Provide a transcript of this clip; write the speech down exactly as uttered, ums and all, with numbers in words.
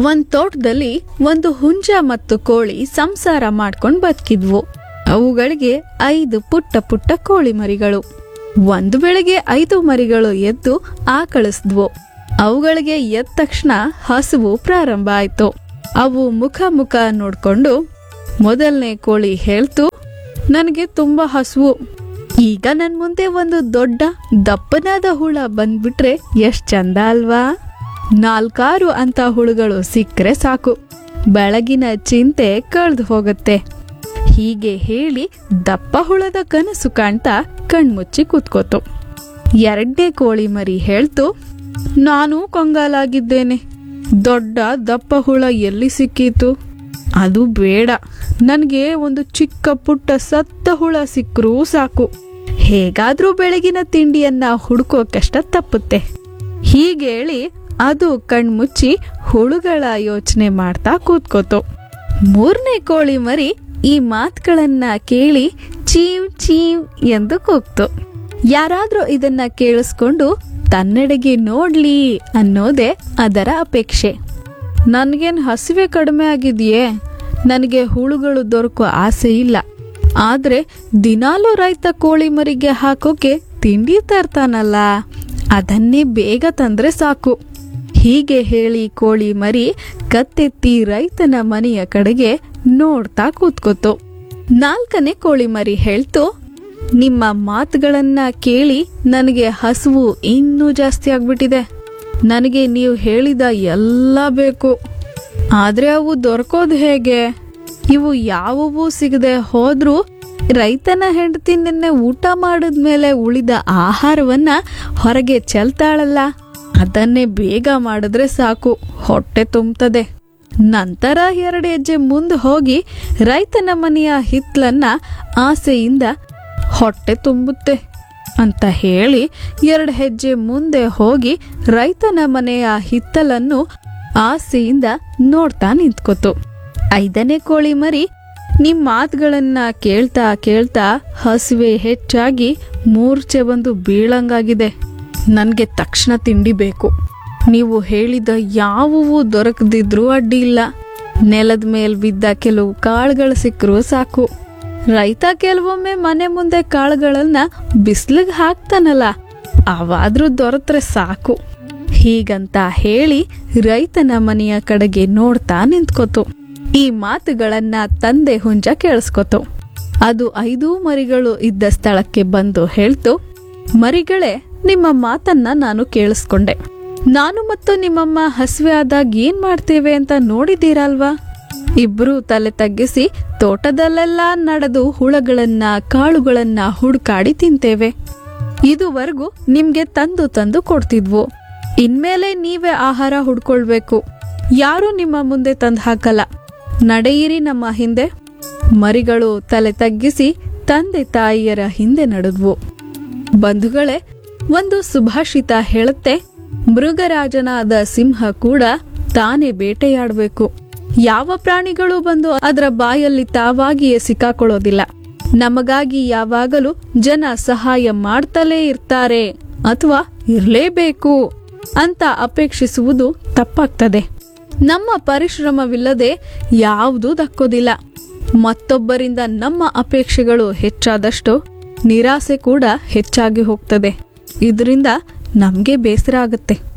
ಒಂದ್ ತೋಟದಲ್ಲಿ ಒಂದು ಹುಂಜ ಮತ್ತು ಕೋಳಿ ಸಂಸಾರ ಮಾಡ್ಕೊಂಡ್ ಬದುಕಿದ್ವು. ಅವುಗಳಿಗೆ ಐದು ಪುಟ್ಟ ಪುಟ್ಟ ಕೋಳಿ ಮರಿಗಳು. ಒಂದು ಬೆಳಗ್ಗೆ ಐದು ಮರಿಗಳು ಎದ್ದು ಆಕಳಿಸಿದ್ವು. ಅವುಗಳಿಗೆ ಎದ್ದ ತಕ್ಷಣ ಹಸುವು ಪ್ರಾರಂಭ ಆಯ್ತು. ಅವು ಮುಖ ಮುಖ ನೋಡ್ಕೊಂಡು ಮೊದಲನೇ ಕೋಳಿ ಹೇಳ್ತು, ನನಗೆ ತುಂಬಾ ಹಸುವು. ಈಗ ನನ್ ಮುಂದೆ ಒಂದು ದೊಡ್ಡ ದಪ್ಪನಾದ ಹುಳ ಬಂದ್ಬಿಟ್ರೆ ಎಷ್ಟ್ ಚಂದ ಅಲ್ವಾ? ನಾಲ್ಕಾರು ಅಂತ ಹುಳುಗಳು ಸಿಕ್ಕರೆ ಸಾಕು, ಬೆಳಗಿನ ಚಿಂತೆ ಕಳ್ದು ಹೋಗುತ್ತೆ. ಹೀಗೆ ಹೇಳಿ ದಪ್ಪ ಹುಳದ ಕನಸು ಕಾಣ್ತಾ ಕಣ್ಮುಚ್ಚಿ ಕೂತ್ಕೋತು. ಎರಡನೇ ಕೋಳಿ ಮರಿ ಹೇಳ್ತು, ನಾನು ಕಂಗಾಲಾಗಿದ್ದೇನೆ. ದೊಡ್ಡ ದಪ್ಪ ಹುಳ ಎಲ್ಲಿ ಸಿಕ್ಕೀತು? ಅದು ಬೇಡ, ನನಗೆ ಒಂದು ಚಿಕ್ಕ ಪುಟ್ಟ ಸತ್ತ ಹುಳ ಸಿಕ್ಕರೂ ಸಾಕು. ಹೇಗಾದ್ರೂ ಬೆಳಗಿನ ತಿಂಡಿಯನ್ನ ಹುಡುಕೋ ಕಷ್ಟ ತಪ್ಪುತ್ತೆ. ಹೀಗೇಳಿ ಅದು ಕಣ್ಮುಚ್ಚಿ ಹುಳುಗಳ ಯೋಚನೆ ಮಾಡ್ತಾ ಕೂತ್ಕೋತು. ಮೂರನೇ ಕೋಳಿ ಮರಿ ಈ ಮಾತುಗಳನ್ನ ಕೇಳಿ ಚೀವ್ ಚೀವ್ ಎಂದು ಕೂಗ್ತು. ಯಾರಾದ್ರೂ ಇದನ್ನ ಕೇಳಿಸ್ಕೊಂಡು ತನ್ನೆಡೆಗೆ ನೋಡ್ಲಿ ಅನ್ನೋದೇ ಅದರ ಅಪೇಕ್ಷೆ. ನನ್ಗೇನ್ ಹಸಿವೆ ಕಡಿಮೆ ಆಗಿದೆಯೇ? ನನಗೆ ಹುಳುಗಳು ದೊರಕೋ ಆಸೆ ಇಲ್ಲ. ಆದ್ರೆ ದಿನಾಲೂ ರೈತ ಕೋಳಿ ಮರಿಗೆ ಹಾಕೋಕೆ ತಿಂಡಿ ತರ್ತಾನಲ್ಲ, ಅದನ್ನೇ ಬೇಗ ತಂದ್ರೆ ಸಾಕು. ಹೀಗೆ ಹೇಳಿ ಕೋಳಿ ಮರಿ ಕತ್ತೆತ್ತಿ ರೈತನ ಮನೆಯ ಕಡೆಗೆ ನೋಡ್ತಾ ಕೂತ್ಕೋತು. ನಾಲ್ಕನೇ ಕೋಳಿ ಮರಿ ಹೇಳ್ತು, ನಿಮ್ಮ ಮಾತುಗಳನ್ನ ಕೇಳಿ ನನಗೆ ಹಸುವು ಇನ್ನೂ ಜಾಸ್ತಿ ಆಗ್ಬಿಟ್ಟಿದೆ. ನನಗೆ ನೀವು ಹೇಳಿದ ಎಲ್ಲ ಬೇಕು. ಆದ್ರೆ ಅವು ದೊರಕೋದು ಹೇಗೆ? ಇವು ಯಾವುವೂ ಸಿಗದೆ ಹೋದ್ರೂ ರೈತನ ಹೆಂಡತಿ ನಿನ್ನೆ ಊಟ ಮಾಡಿದ್ಮೇಲೆ ಉಳಿದ ಆಹಾರವನ್ನ ಹೊರಗೆ ಚೆಲ್ತಾಳಲ್ಲ, ಅದನ್ನೇ ಬೇಗ ಮಾಡಿದ್ರೆ ಸಾಕು, ಹೊಟ್ಟೆ ತುಂಬ್ತದೆ. ನಂತರ ಎರಡು ಹೆಜ್ಜೆ ಮುಂದೆ ಹೋಗಿ ರೈತನ ಮನೆಯ ಹಿತ್ತಲನ್ನ ಆಸೆಯಿಂದ ಹೊಟ್ಟೆ ತುಂಬುತ್ತೆ ಅಂತ ಹೇಳಿ ಎರಡು ಹೆಜ್ಜೆ ಮುಂದೆ ಹೋಗಿ ರೈತನ ಮನೆಯ ಹಿತ್ತಲನ್ನು ಆಸೆಯಿಂದ ನೋಡ್ತಾ ನಿಂತ್ಕೋತು. ಐದನೇ ಕೋಳಿ ಮರಿ ನಿಮ್ ಮಾತುಗಳನ್ನ ಕೇಳ್ತಾ ಕೇಳ್ತಾ ಹಸಿವೆ ಹೆಚ್ಚಾಗಿ ಮೂರ್ಛೆ ಬಂದು ಬೀಳಂಗಾಗಿದೆ. ನನ್ಗೆ ತಕ್ಷಣ ತಿಂಡಿ ಬೇಕು. ನೀವು ಹೇಳಿದ ಯಾವುವೂ ದೊರಕದಿದ್ರೂ ಅಡ್ಡಿ ಇಲ್ಲ. ನೆಲದ ಮೇಲ್ ಬಿದ್ದ ಕೆಲವು ಕಾಳುಗಳು ಸಿಕ್ಕರೂ ಸಾಕು. ರೈತ ಕೆಲವೊಮ್ಮೆ ಮನೆ ಮುಂದೆ ಕಾಳುಗಳನ್ನ ಬಿಸ್ಲಿಗೆ ಹಾಕ್ತಾನಲ್ಲ, ಅವಾದ್ರೂ ದೊರೆತ್ರೆ ಸಾಕು. ಹೀಗಂತ ಹೇಳಿ ರೈತನ ಮನೆಯ ಕಡೆಗೆ ನೋಡ್ತಾ ನಿಂತ್ಕೋತು. ಈ ಮಾತುಗಳನ್ನ ತಂದೆ ಹುಂಜ ಕೇಳಿಸ್ಕೊತು. ಅದು ಐದೂ ಮರಿಗಳು ಇದ್ದ ಸ್ಥಳಕ್ಕೆ ಬಂದು ಹೇಳ್ತು, ಮರಿಗಳೇ, ನಿಮ್ಮ ಮಾತನ್ನ ನಾನು ಕೇಳಿಸ್ಕೊಂಡೆ. ನಾನು ಮತ್ತು ನಿಮ್ಮಮ್ಮ ಹಸಿವೆ ಆದಾಗ ಏನ್ ಮಾಡ್ತೇವೆ ಅಂತ ನೋಡಿದ್ದೀರಲ್ವಾ? ಇಬ್ರು ತಲೆ ತಗ್ಗಿಸಿ ತೋಟದಲ್ಲೆಲ್ಲ ನಡೆದು ಹುಳಗಳನ್ನ ಕಾಳುಗಳನ್ನ ಹುಡುಕಾಡಿ ತಿಂತೇವೆ. ಇದುವರೆಗೂ ನಿಮ್ಗೆ ತಂದು ತಂದು ಕೊಡ್ತಿದ್ವು. ಇನ್ಮೇಲೆ ನೀವೇ ಆಹಾರ ಹುಡ್ಕೊಳ್ಬೇಕು. ಯಾರು ನಿಮ್ಮ ಮುಂದೆ ತಂದು ಹಾಕಲ್ಲ. ನಡೆಯಿರಿ ನಮ್ಮ ಹಿಂದೆ. ಮರಿಗಳು ತಲೆ ತಗ್ಗಿಸಿ ತಂದೆ ತಾಯಿಯರ ಹಿಂದೆ ನಡೆದ್ವು. ಬಂಧುಗಳೇ, ಒಂದು ಸುಭಾಷಿತ ಹೇಳುತ್ತೆ, ಮೃಗರಾಜನಾದ ಸಿಂಹ ಕೂಡ ತಾನೇ ಬೇಟೆಯಾಡಬೇಕು. ಯಾವ ಪ್ರಾಣಿಗಳು ಬಂದು ಅದರ ಬಾಯಲ್ಲಿ ತಾವಾಗಿಯೇ ಸಿಕ್ಕಾಕೊಳ್ಳೋದಿಲ್ಲ. ನಮಗಾಗಿ ಯಾವಾಗಲೂ ಜನ ಸಹಾಯ ಮಾಡ್ತಲೇ ಇರ್ತಾರೆ ಅಥವಾ ಇರ್ಲೇಬೇಕು ಅಂತ ಅಪೇಕ್ಷಿಸುವುದು ತಪ್ಪಾಗ್ತದೆ. ನಮ್ಮ ಪರಿಶ್ರಮವಿಲ್ಲದೆ ಯಾವುದೂ ದಕ್ಕೋದಿಲ್ಲ. ಮತ್ತೊಬ್ಬರಿಂದ ನಮ್ಮ ಅಪೇಕ್ಷೆಗಳು ಹೆಚ್ಚಾದಷ್ಟು ನಿರಾಸೆ ಕೂಡ ಹೆಚ್ಚಾಗಿ ಹೋಗ್ತದೆ. ಇದರಿಂದ ನಮ್ಗೆ ಬೇಸರ ಆಗುತ್ತೆ.